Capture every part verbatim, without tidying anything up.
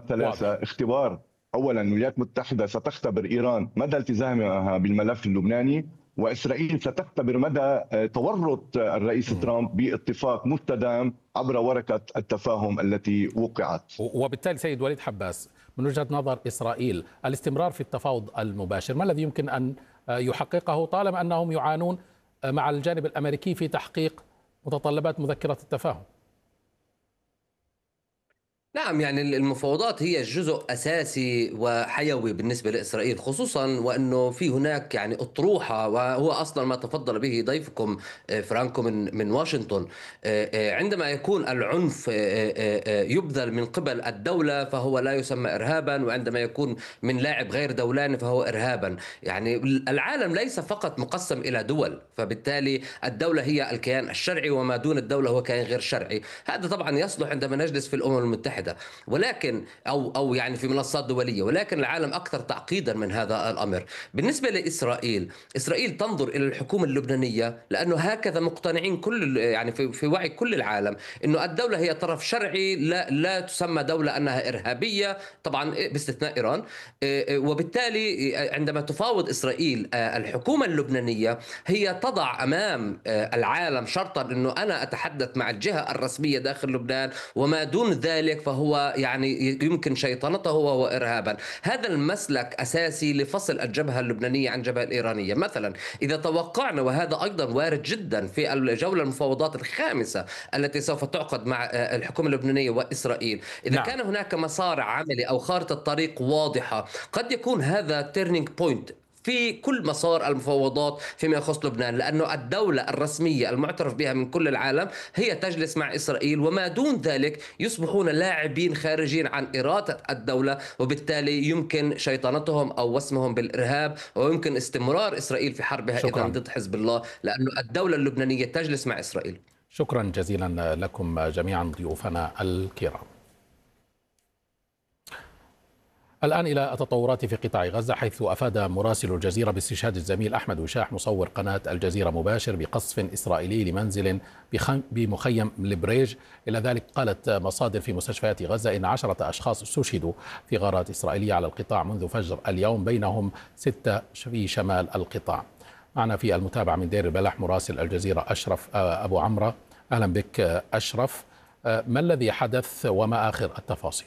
ثلاثة واضح. اختبار. أولا الولايات المتحدة ستختبر إيران مدى التزامها بالملف اللبناني، وإسرائيل ستختبر مدى تورط الرئيس ترامب باتفاق مستدام عبر ورقة التفاهم التي وقعت. وبالتالي سيد وليد حباس، من وجهة نظر إسرائيل الاستمرار في التفاوض المباشر ما الذي يمكن أن يحققه طالما أنهم يعانون مع الجانب الأمريكي في تحقيق متطلبات مذكرة التفاهم؟ نعم، يعني المفاوضات هي جزء أساسي وحيوي بالنسبة لإسرائيل، خصوصا وأنه في هناك يعني أطروحة، وهو أصلا ما تفضل به ضيفكم فرانكو من من واشنطن. عندما يكون العنف يبذل من قبل الدولة فهو لا يسمى إرهابا، وعندما يكون من لاعب غير دولاني فهو إرهابا. يعني العالم ليس فقط مقسم إلى دول، فبالتالي الدولة هي الكيان الشرعي وما دون الدولة هو كيان غير شرعي. هذا طبعا يصلح عندما نجلس في الأمم المتحدة، ولكن او او يعني في منصات دوليه، ولكن العالم اكثر تعقيدا من هذا الامر. بالنسبه لاسرائيل، اسرائيل تنظر الى الحكومه اللبنانيه لانه هكذا مقتنعين كل يعني في, في وعي كل العالم انه الدوله هي طرف شرعي، لا لا تسمى دوله انها ارهابيه، طبعا باستثناء ايران. وبالتالي عندما تفاوض اسرائيل الحكومه اللبنانيه هي تضع امام العالم شرطا انه انا اتحدث مع الجهه الرسميه داخل لبنان، وما دون ذلك فهو يعني يمكن شيطنته وهو إرهابا. هذا المسلك أساسي لفصل الجبهة اللبنانية عن الجبهة الإيرانية. مثلا إذا توقعنا، وهذا أيضا وارد جدا في الجولة المفاوضات الخامسة التي سوف تعقد مع الحكومة اللبنانية وإسرائيل، إذا نعم. كان هناك مسار عملي أو خارطة طريق واضحة، قد يكون هذا تيرنينج بوينت في كل مسار المفاوضات فيما يخص لبنان، لأنه الدولة الرسمية المعترف بها من كل العالم هي تجلس مع إسرائيل، وما دون ذلك يصبحون لاعبين خارجين عن إرادة الدولة، وبالتالي يمكن شيطنتهم أو وسمهم بالإرهاب، ويمكن استمرار إسرائيل في حربها إذا ضد حزب الله، لأنه الدولة اللبنانية تجلس مع إسرائيل. شكرا جزيلا لكم جميعا ضيوفنا الكرام. الآن إلى التطورات في قطاع غزة، حيث أفاد مراسل الجزيرة باستشهاد الزميل أحمد وشاح مصور قناة الجزيرة مباشر بقصف إسرائيلي لمنزل بمخيم البريج. إلى ذلك قالت مصادر في مستشفيات غزة إن عشرة أشخاص استشهدوا في غارات إسرائيلية على القطاع منذ فجر اليوم، بينهم ستة في شمال القطاع. معنا في المتابعة من دير البلح مراسل الجزيرة أشرف أبو عمرة. أهلا بك أشرف، ما الذي حدث وما آخر التفاصيل؟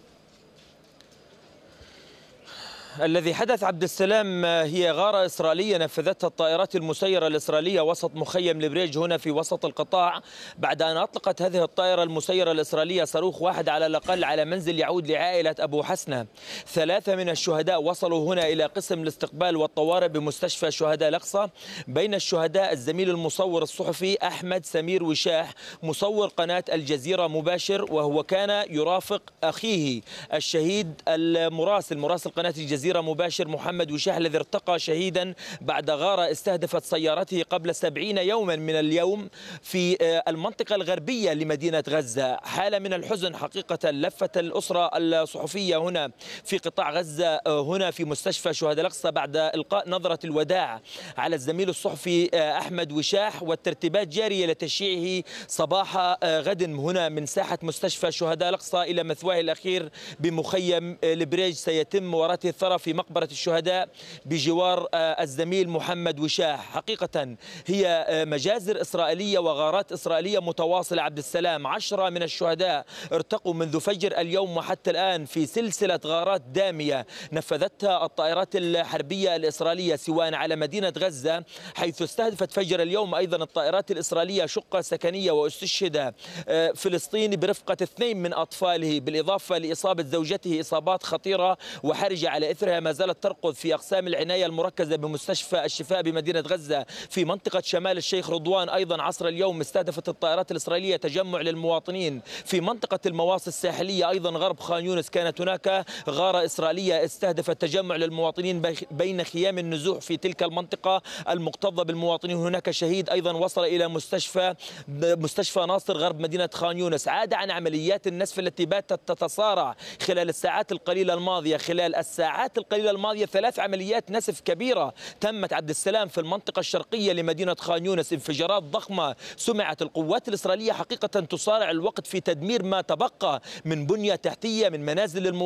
الذي حدث عبد السلام هي غارة إسرائيلية نفذتها الطائرات المسيرة الإسرائيلية وسط مخيم البريج هنا في وسط القطاع، بعد أن أطلقت هذه الطائرة المسيرة الإسرائيلية صاروخ واحد على الأقل على منزل يعود لعائلة أبو حسنة. ثلاثة من الشهداء وصلوا هنا إلى قسم الاستقبال والطوارئ بمستشفى شهداء الأقصى. بين الشهداء الزميل المصور الصحفي أحمد سمير وشاح مصور قناة الجزيرة مباشر، وهو كان يرافق أخيه الشهيد المراسل مراسل قناة الجزيرة مباشر محمد وشاح الذي ارتقى شهيدا بعد غارة استهدفت سيارته قبل سبعين يوما من اليوم في المنطقة الغربية لمدينة غزة. حالة من الحزن حقيقة لفت الأسرة الصحفية هنا في قطاع غزة، هنا في مستشفى شهداء الأقصى، بعد إلقاء نظرة الوداع على الزميل الصحفي أحمد وشاح، والترتيبات جارية لتشييعه صباح غد هنا من ساحة مستشفى شهداء الأقصى إلى مثواه الأخير بمخيم البريج. سيتم ورثه الثرى في مقبرة الشهداء بجوار الزميل محمد وشاح. حقيقة هي مجازر إسرائيلية وغارات إسرائيلية متواصلة عبد السلام. عشرة من الشهداء ارتقوا منذ فجر اليوم وحتى الآن في سلسلة غارات دامية نفذتها الطائرات الحربية الإسرائيلية سواء على مدينة غزة، حيث استهدفت فجر اليوم أيضا الطائرات الإسرائيلية شقة سكنية واستشهد فلسطيني برفقة اثنين من أطفاله، بالإضافة لإصابة زوجته إصابات خطيرة وحرجة على إثرها ما زالت ترقد في أقسام العناية المركزة بمستشفى الشفاء بمدينة غزة. في منطقة شمال الشيخ رضوان أيضا عصر اليوم استهدفت الطائرات الإسرائيلية تجمع للمواطنين. في منطقة المواصي الساحلية أيضا غرب خان يونس كانت هناك غارة إسرائيلية استهدفت تجمع للمواطنين بين خيام النزوح في تلك المنطقة المكتظة بالمواطنين. هناك شهيد أيضا وصل إلى مستشفى مستشفى ناصر غرب مدينة خان يونس. عاد عن عمليات النسف التي باتت تتصارع خلال الساعات القليلة الماضية. خلال الساعات القليلة الماضية ثلاث عمليات نسف كبيرة تمت عبد السلام في المنطقة الشرقية لمدينة خان يونس، انفجارات ضخمة سمعت. القوات الإسرائيلية حقيقة تصارع الوقت في تدمير ما تبقى من بنية تحتية من منازل المواطنين